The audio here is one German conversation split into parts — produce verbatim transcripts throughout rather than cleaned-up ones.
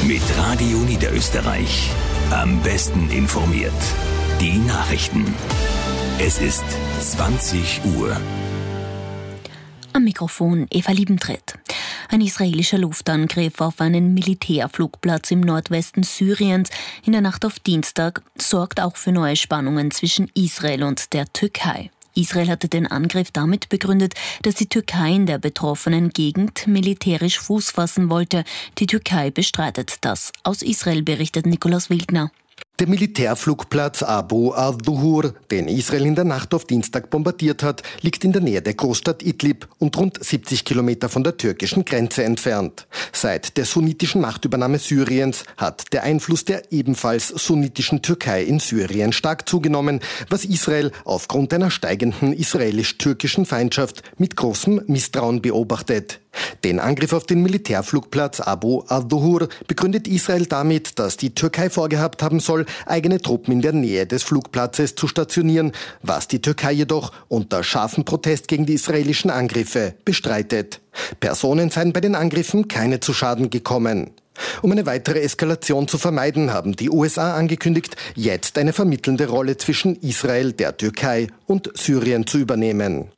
Mit Radio Niederösterreich. Am besten informiert. Die Nachrichten. Es ist zwanzig Uhr. Am Mikrofon Eva Liebentritt. Ein israelischer Luftangriff auf einen Militärflugplatz im Nordwesten Syriens in der Nacht auf Dienstag sorgt auch für neue Spannungen zwischen Israel und der Türkei. Israel hatte den Angriff damit begründet, dass die Türkei in der betroffenen Gegend militärisch Fuß fassen wollte. Die Türkei bestreitet das. Aus Israel berichtet Nikolaus Wildner. Der Militärflugplatz Abu al-Duhur, den Israel in der Nacht auf Dienstag bombardiert hat, liegt in der Nähe der Großstadt Idlib und rund siebzig Kilometer von der türkischen Grenze entfernt. Seit der sunnitischen Machtübernahme Syriens hat der Einfluss der ebenfalls sunnitischen Türkei in Syrien stark zugenommen, was Israel aufgrund einer steigenden israelisch-türkischen Feindschaft mit großem Misstrauen beobachtet. Den Angriff auf den Militärflugplatz Abu al-Duhur begründet Israel damit, dass die Türkei vorgehabt haben soll, eigene Truppen in der Nähe des Flugplatzes zu stationieren, was die Türkei jedoch unter scharfem Protest gegen die israelischen Angriffe bestreitet. Personen seien bei den Angriffen keine zu Schaden gekommen. Um eine weitere Eskalation zu vermeiden, haben die U S A angekündigt, jetzt eine vermittelnde Rolle zwischen Israel, der Türkei und Syrien zu übernehmen.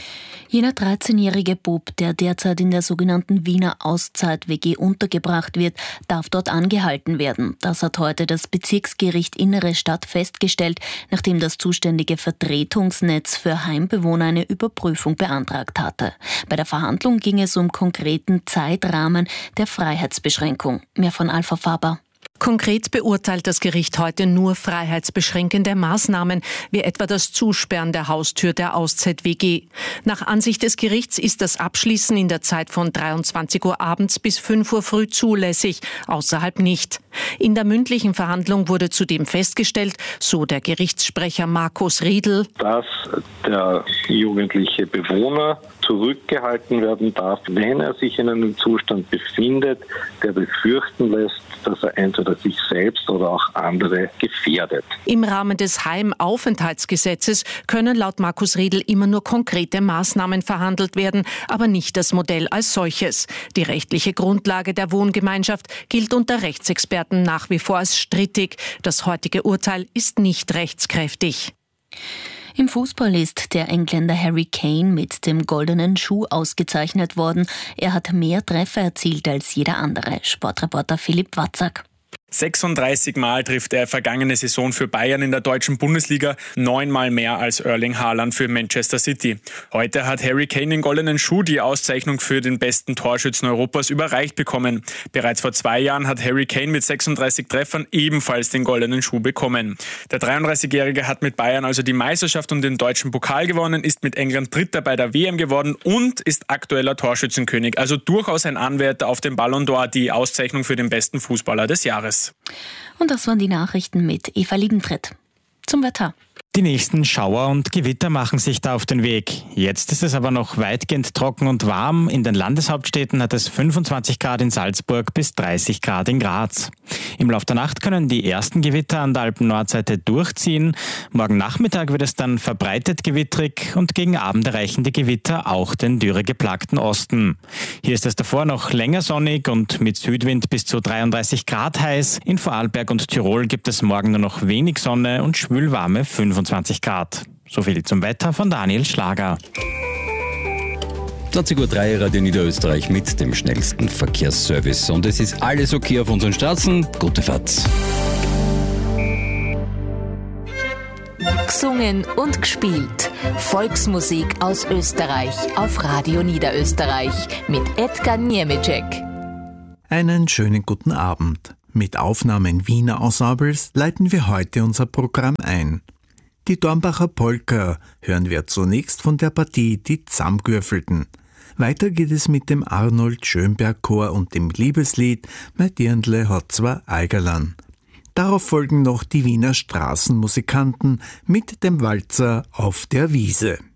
Jener dreizehnjährige Bub, der derzeit in der sogenannten Wiener Auszeit-W G untergebracht wird, darf dort angehalten werden. Das hat heute das Bezirksgericht Innere Stadt festgestellt, nachdem das zuständige Vertretungsnetz für Heimbewohner eine Überprüfung beantragt hatte. Bei der Verhandlung ging es um konkreten Zeitrahmen der Freiheitsbeschränkung. Mehr von Alpha Faber. Konkret beurteilt das Gericht heute nur freiheitsbeschränkende Maßnahmen, wie etwa das Zusperren der Haustür der Auszeit-W G. Nach Ansicht des Gerichts ist das Abschließen in der Zeit von dreiundzwanzig Uhr abends bis fünf Uhr früh zulässig, außerhalb nicht. In der mündlichen Verhandlung wurde zudem festgestellt, so der Gerichtssprecher Markus Riedl, dass der jugendliche Bewohner zurückgehalten werden darf, wenn er sich in einem Zustand befindet, der befürchten lässt, dass er entweder sich selbst oder auch andere gefährdet. Im Rahmen des Heimaufenthaltsgesetzes können laut Markus Riedl immer nur konkrete Maßnahmen verhandelt werden, aber nicht das Modell als solches. Die rechtliche Grundlage der Wohngemeinschaft gilt unter Rechtsexperten nach wie vor als strittig. Das heutige Urteil ist nicht rechtskräftig. Im Fußball ist der Engländer Harry Kane mit dem goldenen Schuh ausgezeichnet worden. Er hat mehr Treffer erzielt als jeder andere. Sportreporter Philipp Watzak. sechsunddreißig Mal trifft er vergangene Saison für Bayern in der deutschen Bundesliga, neunmal mehr als Erling Haaland für Manchester City. Heute hat Harry Kane den goldenen Schuh, die Auszeichnung für den besten Torschützen Europas, überreicht bekommen. Bereits vor zwei Jahren hat Harry Kane mit sechsunddreißig Treffern ebenfalls den goldenen Schuh bekommen. Der dreiunddreißigjährige hat mit Bayern also die Meisterschaft und den deutschen Pokal gewonnen, ist mit England Dritter bei der W M geworden und ist aktueller Torschützenkönig. Also durchaus ein Anwärter auf den Ballon d'Or, die Auszeichnung für den besten Fußballer des Jahres. Und das waren die Nachrichten mit Eva Liebentritt. Zum Wetter. Die nächsten Schauer und Gewitter machen sich da auf den Weg. Jetzt ist es aber noch weitgehend trocken und warm. In den Landeshauptstädten hat es fünfundzwanzig Grad in Salzburg bis dreißig Grad in Graz. Im Laufe der Nacht können die ersten Gewitter an der Alpen-Nordseite durchziehen. Morgen Nachmittag wird es dann verbreitet gewittrig und gegen Abend erreichen die Gewitter auch den dürregeplagten Osten. Hier ist es davor noch länger sonnig und mit Südwind bis zu dreiunddreißig Grad heiß. In Vorarlberg und Tirol gibt es morgen nur noch wenig Sonne und schwülwarme fünfundzwanzig Grad. So viel zum Wetter von Daniel Schlager. zwanzig Uhr drei, Radio Niederösterreich mit dem schnellsten Verkehrsservice. Und es ist alles okay auf unseren Straßen. Gute Fahrt. Gesungen und gespielt. Volksmusik aus Österreich auf Radio Niederösterreich mit Edgar Niemeczek. Einen schönen guten Abend. Mit Aufnahmen Wiener Ensembles leiten wir heute unser Programm ein. Die Dornbacher Polka hören wir zunächst von der Partie Die Zammgürfelten. Weiter geht es mit dem Arnold Schönberg Chor und dem Liebeslied Mein Dirndle hat zwar Eigerl'n. Darauf folgen noch die Wiener Straßenmusikanten mit dem Walzer Auf der Wiese.